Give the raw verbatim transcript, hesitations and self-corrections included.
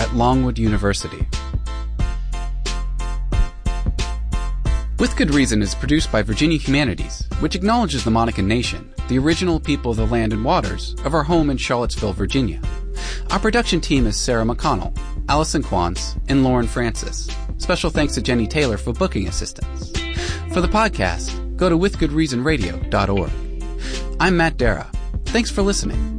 at Longwood University. With Good Reason is produced by Virginia Humanities, which acknowledges the Monacan Nation, the original people of the land and waters of our home in Charlottesville, Virginia. Our production team is Sarah McConnell, Allison Quantz, and Lauren Francis. Special thanks to Jenny Taylor for booking assistance. For the podcast, go to with good reason radio dot org. I'm Matt Dara. Thanks for listening.